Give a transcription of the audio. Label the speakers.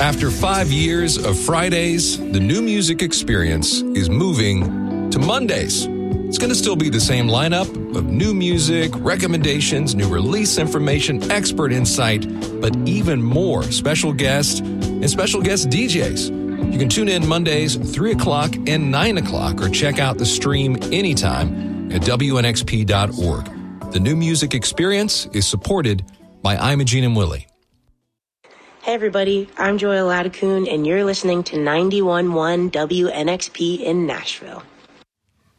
Speaker 1: After 5 years of Fridays, the New Music Experience is moving to Mondays. It's going to still be the same lineup of new music, recommendations, new release information, expert insight, but even more special guests and special guest DJs. You can tune in Mondays, 3 o'clock and 9 o'clock, or check out the stream anytime at WNXP.org. The New Music Experience is supported by Imogene and Willie.
Speaker 2: Hey everybody, I'm Joya Ladakun, and you're listening to 91.1 WNXP in Nashville.